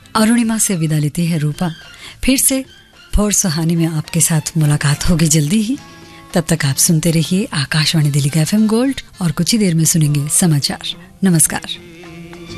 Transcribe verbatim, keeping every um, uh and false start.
अरुणिमा से विदा लेती है रूपा। फिर से भोर सुहानी में आपके साथ मुलाकात होगी जल्दी ही। तब तक आप सुनते रहिए आकाशवाणी दिल्ली का एफएम गोल्ड और कुछ ही देर में सुनेंगे समाचार। नमस्कार।